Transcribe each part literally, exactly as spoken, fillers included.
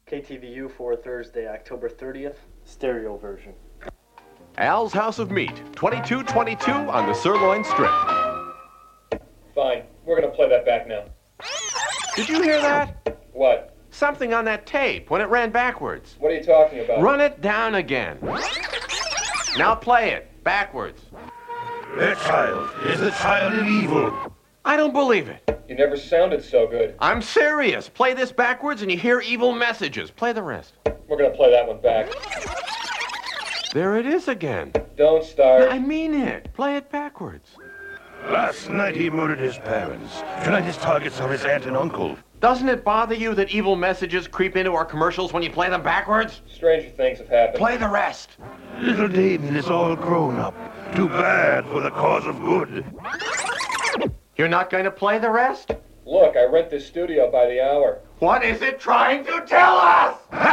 K T V U for Thursday, October thirtieth, stereo version. Al's House of Meat, twenty-two twenty-two on the Sirloin Strip. Fine. We're going to play that back now. Did you hear that? What? Something on that tape when it ran backwards. What are you talking about? Run it down again. Now play it, backwards. That child is a child of evil. I don't believe it. You never sounded so good. I'm serious. Play this backwards and you hear evil messages. Play the rest. We're going to play that one back. There it is again. Don't start. I mean it. Play it backwards. Last night he murdered his parents. Tonight his targets are his aunt and uncle. Doesn't it bother you that evil messages creep into our commercials when you play them backwards? Stranger things have happened. Play the rest. Little Damien is all grown up. Too bad for the cause of good. You're not going to play the rest? Look, I rent this studio by the hour. What is it trying to tell us?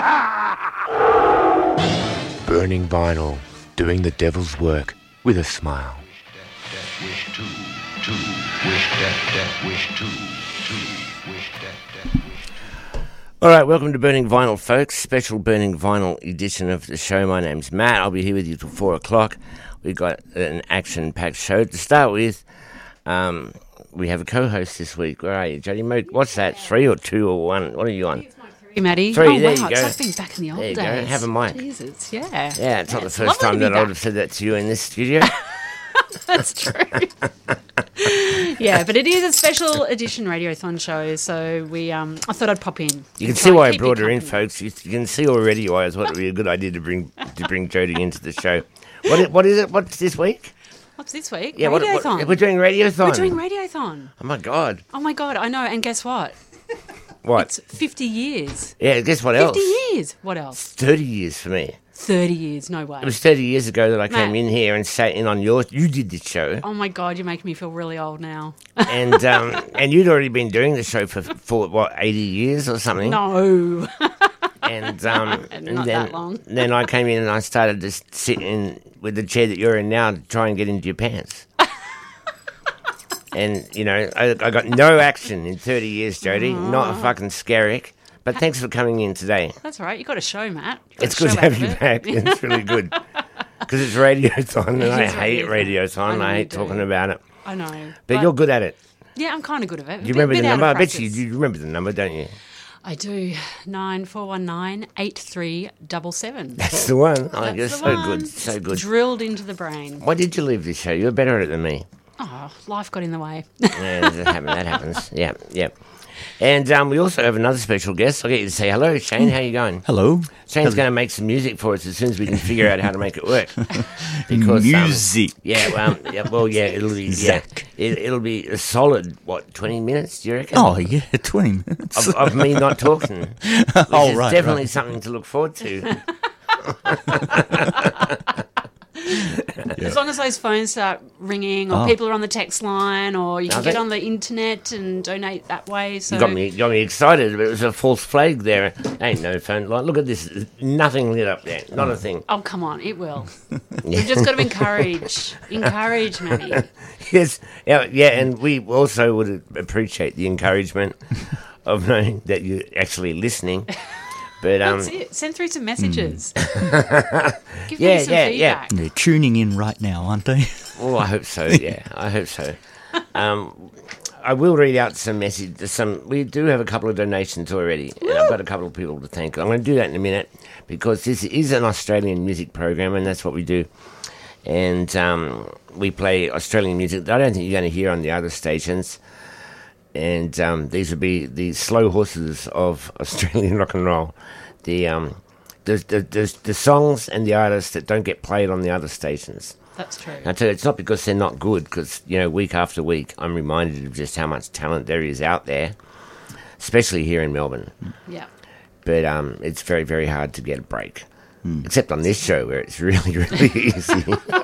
Burning vinyl, doing the devil's work with a smile. Wish to, to, wish that, that, wish to, to, wish that, that, wish. All right, welcome to Burning Vinyl, folks. Special Burning Vinyl edition of the show. My name's Matt. I'll be here with you till four o'clock. We've got an action-packed show. To start with, um, we have a co-host this week. Where are you, Jodie Mo? What's that, three or two or one? What are you on? Hey, Maddie. Three, oh, there wow, you go. it's like being back in the old There you days. go, have a mic. Jesus, yeah. Yeah, it's not the it's first lovely time to that be I would back. have said that to you in this studio. That's true. Yeah, but it is a special edition Radiothon show, so we um, I thought I'd pop in. You can Try see and why I keep brought you her in, company. folks. You, you can see already why it would be a good idea to bring to bring Jodie into the show. What is, what is it? What's this week? What's this week? Yeah, what, Radiothon. what, we're doing Radiothon. We're doing Radiothon. Oh my god! Oh my God, I know, and guess what? What? It's fifty years. Yeah, guess what else? fifty years. What else? Thirty years for me. thirty years, no way. It was thirty years ago that I came Matt. in here and sat in on yours. You did this show, Oh my God, you're making me feel really old now. and um, and you'd already been doing the show for for what eighty years or something. No. And um, and Not then, that long. then I came in and I started to sit in with the chair that you're in now to try and get into your pants. And, you know, I, I got no action in thirty years, Jodie. Not a fucking skerrick. But thanks for coming in today. That's all right. You got a show, Matt. You got It's a good show to have out you of it. back. It's really good. Because it's Radiothon, and It I is hate Radiothon. I Radiothon. know I you hate do. talking about it. I know. But, you're good at it. Yeah, I'm kind of good at it. You Bit- remember bit the out of number? I bet you, practice. you remember the number, don't you? I do. Nine four one nine eight three double seven. That's the one. Oh, That's you're the so one. good. So It's good. Drilled into the brain. Why did you leave this show? You're better at it than me. Oh, life got in the way. Yeah, that happens. That happens. Yeah, yeah. And um, we also have another special guest. I'll get you to say hello, Shane. How you going? Hello. Shane's going to make some music for us as soon as we can figure out how to make it work. Because, um, Music. yeah, well, yeah, well, yeah, it'll be yeah, Zach. it, it'll be a solid what twenty minutes? Do you reckon? Oh, yeah, twenty minutes. Of, of me not talking. Which Oh, is right, definitely right. something to look forward to. As long as those phones start ringing, or Oh. people are on the text line, or you can Are get they? on the internet and donate that way. So You got me, got me excited, but it was a false flag there. Ain't no phone line. Look at this. Nothing lit up there. Not a thing. Oh, come on, it will. You've just got to encourage. Encourage, Maddie. Yes, yeah, yeah, and we also would appreciate the encouragement of knowing that you're actually listening. But um, That's it. Send through some messages. Give Yeah, me some yeah, yeah. feedback. They're tuning in right now, aren't they? oh, I hope so. Yeah, I hope so. Um, I will read out some message. Some we do have a couple of donations already, and I've got a couple of people to thank. I'm going to do that in a minute because this is an Australian music program, and that's what we do. And um, we play Australian music that I don't think you're going to hear on the other stations. And um, these would be the slow horses of Australian rock and roll. The, um, the, the, the, the songs and the artists that don't get played on the other stations. That's true. I tell you, it's not because they're not good, because, you know, week after week, I'm reminded of just how much talent there is out there, especially here in Melbourne. Yeah. But um, it's very, very hard to get a break. Except on this show where it's really, really easy.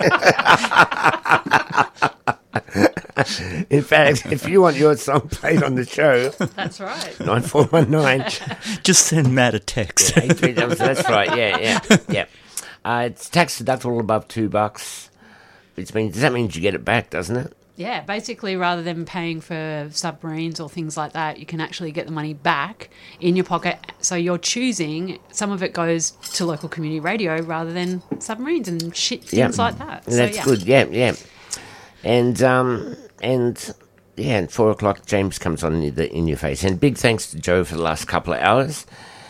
In fact, if you want your song played on the show, That's right. nine four one nine. Just send Matt a text. eight three double seven. That's right, yeah, yeah, yeah. Uh, it's tax deductible above two bucks. Which means, that means you get it back, doesn't it? Yeah, basically, rather than paying for submarines or things like that, you can actually get the money back in your pocket. So you're choosing, some of it goes to local community radio rather than submarines and shit things Yeah. like that. That's so, yeah. good. Yeah, yeah. And um, and yeah, at four o'clock, James comes on in, the, in your face. And big thanks to Joe for the last couple of hours.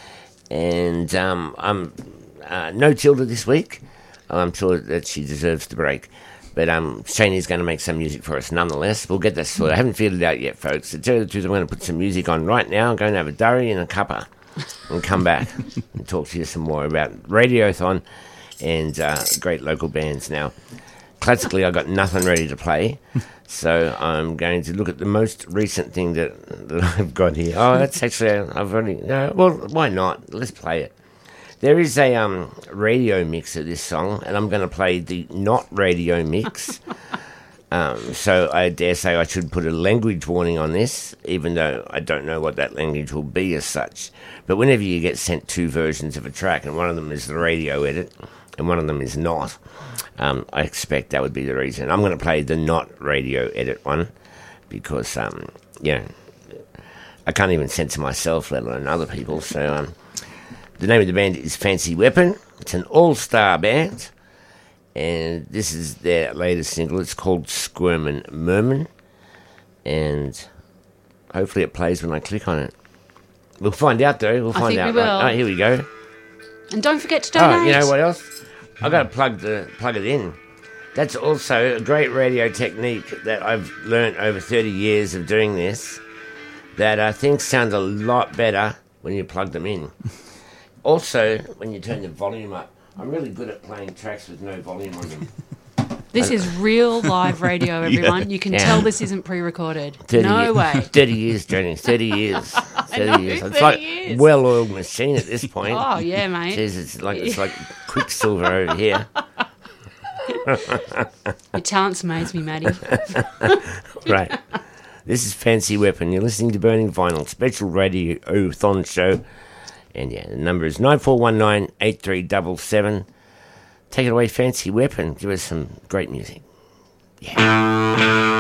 And um, I'm uh, no Tilda this week. I'm sure that she deserves the break. But um, Shane's going to make some music for us nonetheless. We'll get that sorted. I haven't figured it out yet, folks. To tell you the truth, I'm going to put some music on right now. I'm going to have a durry and a cuppa and come back and talk to you some more about Radiothon and uh, great local bands. Now, classically, I've got nothing ready to play, so I'm going to look at the most recent thing that, that I've got here. Oh, that's actually, I've already, no, well, why not? Let's play it. There is a um, radio mix of this song, and I'm going to play the not radio mix. um, so I dare say I should put a language warning on this, even though I don't know what that language will be as such. But whenever you get sent two versions of a track, and one of them is the radio edit, and one of them is not, um, I expect that would be the reason. I'm going to play the not radio edit one, because, um, you know, I can't even censor myself, let alone other people, so... Um, The name of the band is Fancy Weapon. It's an all-star band, and this is their latest single. It's called Squirmin' Mermin, and hopefully it plays when I click on it. We'll find out, though. We'll I find think out. we will. Right. Oh, here we go. And don't forget to donate. Oh, you know what else? I've got to plug the plug it in. That's also a great radio technique that I've learnt over thirty years of doing this, that I think sound a lot better when you plug them in. Also, when you turn the volume up, I'm really good at playing tracks with no volume on them. This is real live radio, everyone. You can Yeah. tell this isn't pre-recorded. thirty No years, way. thirty years, Jenny. thirty years. thirty know, years. It's thirty like years. well-oiled machine at this point. Oh, yeah, mate. Jeez, it's like it's like Quicksilver over here. Your talents amaze me, Maddie. Right. This is Fancy Weapon. You're listening to Burning Vinyl, special radio-thon show. And yeah, the number is nine four one nine, eight three seven seven. Take it away, Fancy Weapon. Give us some great music. Yeah.